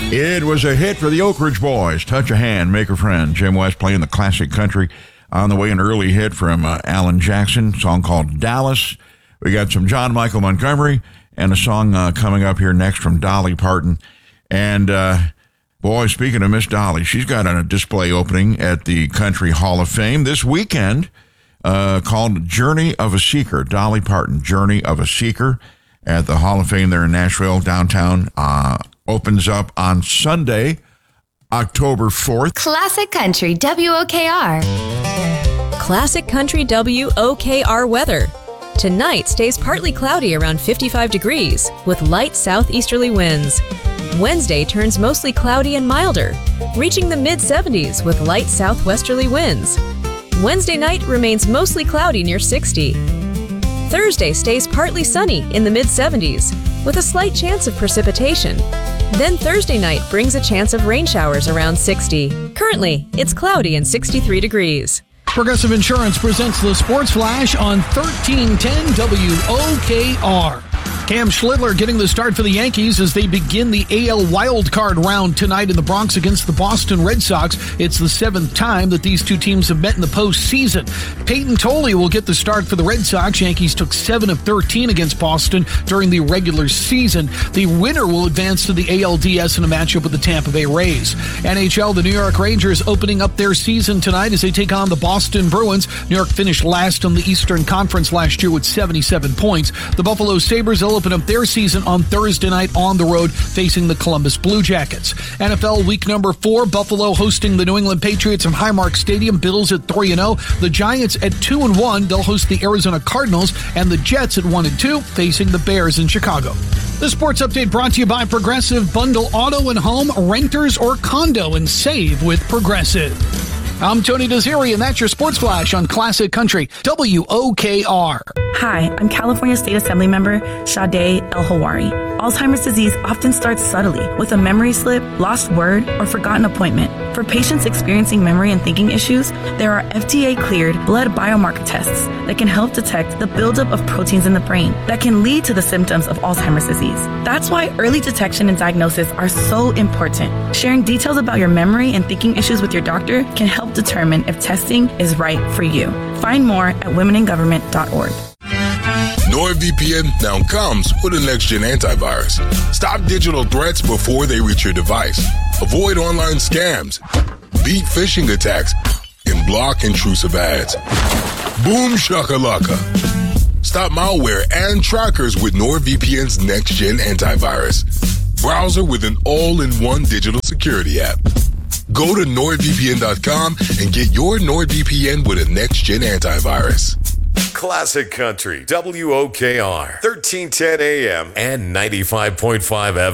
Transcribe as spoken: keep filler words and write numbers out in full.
It was a hit for the Oak Ridge Boys. Touch a Hand, Make a Friend. Jim West playing the classic country. On the way, an early hit from uh, Alan Jackson, a song called Dallas. We got some John Michael Montgomery and a song uh, coming up here next from Dolly Parton. And, uh, boy, speaking of Miss Dolly, she's got a display opening at the Country Hall of Fame this weekend uh, called Journey of a Seeker. Dolly Parton, Journey of a Seeker at the Hall of Fame there in Nashville, downtown. Uh, opens up on Sunday, October fourth. Classic Country W O K R. Classic Country W O K R weather. Tonight stays partly cloudy around fifty-five degrees with light southeasterly winds. Wednesday turns mostly cloudy and milder, reaching the mid seventies with light southwesterly winds. Wednesday night remains mostly cloudy near sixty. Thursday stays partly sunny in the mid seventies with a slight chance of precipitation. Then Thursday night brings a chance of rain showers around sixty. Currently, it's cloudy and sixty-three degrees. Progressive Insurance presents the Sports Flash on thirteen ten W O K R. Cam Schlittler getting the start for the Yankees as they begin the A L wildcard round tonight in the Bronx against the Boston Red Sox. It's the seventh time that these two teams have met in the postseason. Peyton Tolley will get the start for the Red Sox. Yankees took seven of thirteen against Boston during the regular season. The winner will advance to the A L D S in a matchup with the Tampa Bay Rays. N H L, the New York Rangers opening up their season tonight as they take on the Boston Bruins. New York finished last in the Eastern Conference last year with seventy-seven points. The Buffalo Sabres will open up their season on Thursday night on the road facing the Columbus Blue Jackets. N F L week number four, Buffalo hosting the New England Patriots from Highmark Stadium. Bills at three and oh. The Giants at two and one. They'll host the Arizona Cardinals, and the Jets at one and two facing the Bears in Chicago. The sports update brought to you by Progressive. Bundle auto and home, renters or condo, and save with Progressive. I'm Tony Desiri, and that's your Sports Flash on Classic Country W O K R. Hi, I'm California State Assembly member Sade El-Hawari. Alzheimer's disease often starts subtly with a memory slip, lost word, or forgotten appointment. For patients experiencing memory and thinking issues, there are F D A-cleared blood biomarker tests that can help detect the buildup of proteins in the brain that can lead to the symptoms of Alzheimer's disease. That's why early detection and diagnosis are so important. Sharing details about your memory and thinking issues with your doctor can help determine if testing is right for you. Find more at women in government dot org. NordVPN now comes with a next-gen antivirus. Stop digital threats before they reach your device. Avoid online scams, beat phishing attacks, and block intrusive ads. Boom shakalaka. Stop malware and trackers with NordVPN's next-gen antivirus. Browser with an all-in-one digital security app. Go to Nord V P N dot com and get your NordVPN with a next-gen antivirus. Classic Country W O K R, thirteen ten A M and ninety-five point five F M.